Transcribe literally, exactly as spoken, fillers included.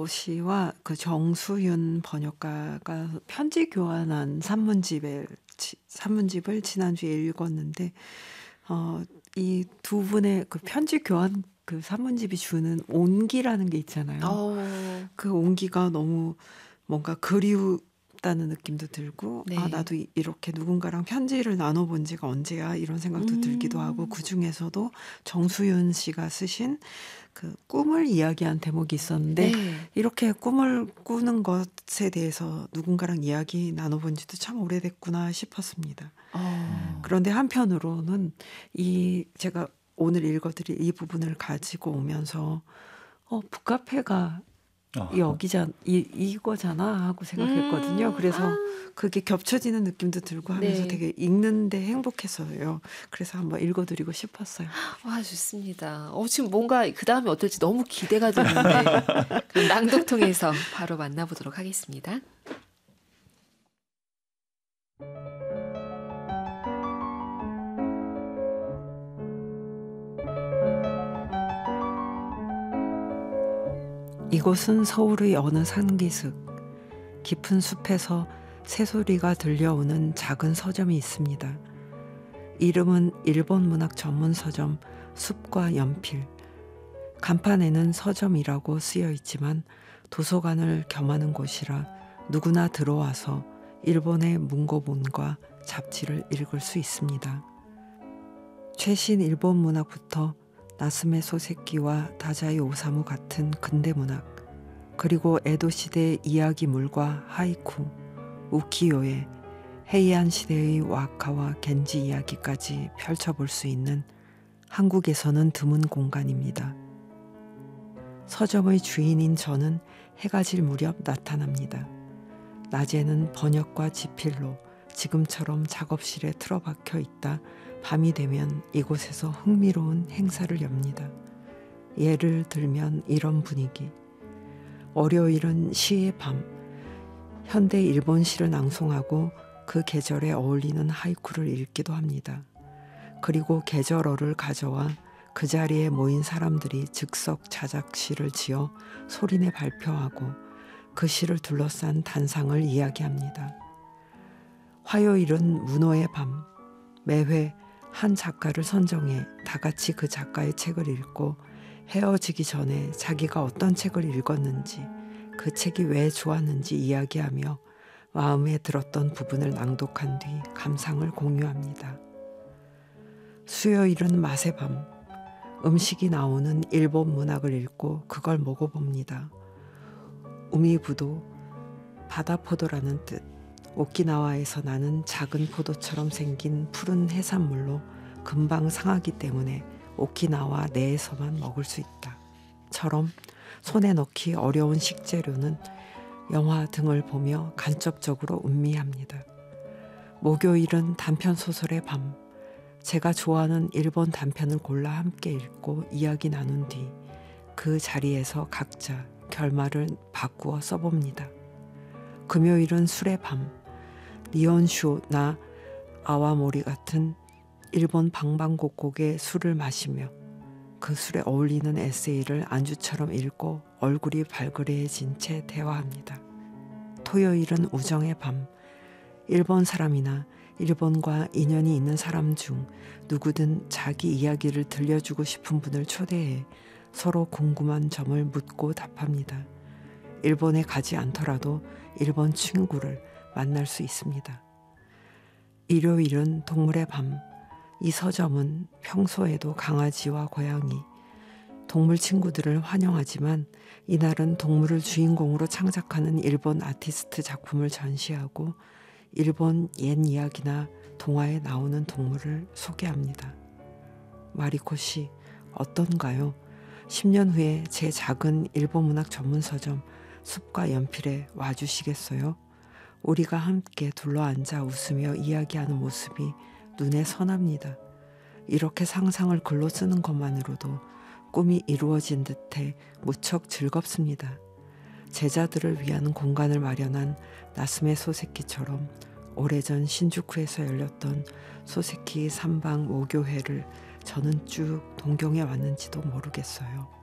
씨와 그 정수윤 번역가가 편지 교환한 산문집을 지- 산문집을 지난주에 읽었는데 어, 이 두 분의 그 편지 교환 그 산문집이 주는 온기라는 게 있잖아요. 어, 그 온기가 너무 뭔가 그리웠다는 느낌도 들고 아 네. 나도 이- 이렇게 누군가랑 편지를 나눠본 지가 언제야 이런 생각도 들기도 하고 음, 그중에서도 정수윤 씨가 쓰신 그 꿈을 이야기한 대목이 있었는데 네. 이렇게 꿈을 꾸는 것에 대해서 누군가랑 이야기 나눠본 지도 참 오래됐구나 싶었습니다. 어, 그런데 한편으로는 이 제가 오늘 읽어드릴 이 부분을 가지고 오면서 어 북카페가 아, 여기자 이 이거잖아 하고 생각했거든요. 음, 그래서 아, 그게 겹쳐지는 느낌도 들고 하면서 네. 되게 읽는데 행복했어요. 그래서 한번 읽어드리고 싶었어요. 와, 좋습니다. 어, 지금 뭔가 그 다음에 어떨지 너무 기대가 되는데 그럼 낭독통해서 바로 만나보도록 하겠습니다. 이곳은 서울의 어느 산기슭 깊은 숲에서 새소리가 들려오는 작은 서점이 있습니다. 이름은 일본 문학 전문 서점 숲과 연필. 간판에는 서점이라고 쓰여 있지만 도서관을 겸하는 곳이라 누구나 들어와서 일본의 문고본과 잡지를 읽을 수 있습니다. 최신 일본 문학부터 나스메 소세키와 다자이 오사무 같은 근대 문학, 그리고 에도 시대 이야기물과 하이쿠, 우키요에 헤이안 시대의 와카와 겐지 이야기까지 펼쳐볼 수 있는 한국에서는 드문 공간입니다. 서점의 주인인 저는 해가 질 무렵 나타납니다. 낮에는 번역과 지필로 지금처럼 작업실에 틀어박혀 있다 밤이 되면 이곳에서 흥미로운 행사를 엽니다. 예를 들면 이런 분위기. 월요일은 시의 밤, 현대 일본 시를 낭송하고 그 계절에 어울리는 하이쿠를 읽기도 합니다. 그리고 계절어를 가져와 그 자리에 모인 사람들이 즉석 자작시를 지어 소리내 발표하고 그 시를 둘러싼 단상을 이야기합니다. 화요일은 문호의 밤, 매회 한 작가를 선정해 다 같이 그 작가의 책을 읽고 헤어지기 전에 자기가 어떤 책을 읽었는지 그 책이 왜 좋았는지 이야기하며 마음에 들었던 부분을 낭독한 뒤 감상을 공유합니다. 수요일은 맛의 밤, 음식이 나오는 일본 문학을 읽고 그걸 먹어봅니다. 우미부도 바다포도라는 뜻, 오키나와에서 나는 작은 포도처럼 생긴 푸른 해산물로 금방 상하기 때문에 오키나와 내에서만 먹을 수 있다. 처럼 손에 넣기 어려운 식재료는 영화 등을 보며 간접적으로 음미합니다. 목요일은 단편소설의 밤, 제가 좋아하는 일본 단편을 골라 함께 읽고 이야기 나눈 뒤 그 자리에서 각자 결말을 바꾸어 써봅니다. 금요일은 술의 밤, 니온쇼나 아와모리 같은 일본 방방곡곡의 술을 마시며 그 술에 어울리는 에세이를 안주처럼 읽고 얼굴이 발그레해진 채 대화합니다. 토요일은 우정의 밤, 일본 사람이나 일본과 인연이 있는 사람 중 누구든 자기 이야기를 들려주고 싶은 분을 초대해 서로 궁금한 점을 묻고 답합니다. 일본에 가지 않더라도 일본 친구를 만날 수 있습니다. 일요일은 동물의 밤, 이 서점은 평소에도 강아지와 고양이, 동물 친구들을 환영하지만 이날은 동물을 주인공으로 창작하는 일본 아티스트 작품을 전시하고 일본 옛 이야기나 동화에 나오는 동물을 소개합니다. 마리코 씨, 어떤가요? 십 년 후에 제 작은 일본 문학 전문 서점 숲과 연필에 와주시겠어요? 우리가 함께 둘러앉아 웃으며 이야기하는 모습이 눈에 선합니다. 이렇게 상상을 글로 쓰는 것만으로도 꿈이 이루어진 듯해 무척 즐겁습니다. 제자들을 위한 공간을 마련한 나스메 소세키처럼 오래전 신주쿠에서 열렸던 소세키 삼방 모교회를 저는 쭉 동경해 왔는지도 모르겠어요.